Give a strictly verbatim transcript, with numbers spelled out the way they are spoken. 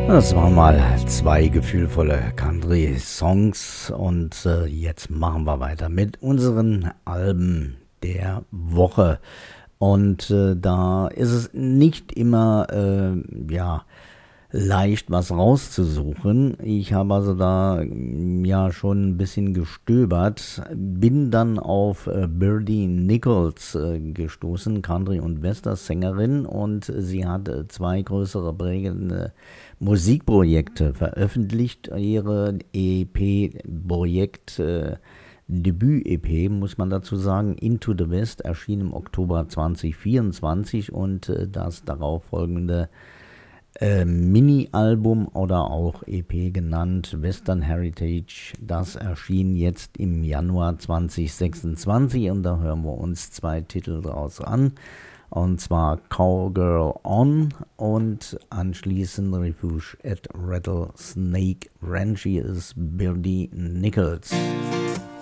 Das waren mal zwei gefühlvolle Country-Songs und äh, jetzt machen wir weiter mit unseren Alben der Woche. Und äh, da ist es nicht immer äh, ja, leicht, was rauszusuchen. Ich habe also da ja schon ein bisschen gestöbert, bin dann auf äh, Birdie Nichols äh, gestoßen, Country- und Western-Sängerin, und sie hat äh, zwei größere prägende Musikprojekte veröffentlicht. Ihre E P-Projekt, äh, Debüt-E P, muss man dazu sagen, Into the West, erschien im Oktober zwanzig vierundzwanzig, und äh, das darauf folgende äh, Mini-Album oder auch E P genannt, Western Heritage, das erschien jetzt im Januar zwanzig sechsundzwanzig, und da hören wir uns zwei Titel draus an. Und zwar Cowgirl On und anschließend Refuge at Rattlesnake Ranch. Hier ist Birdie Nichols.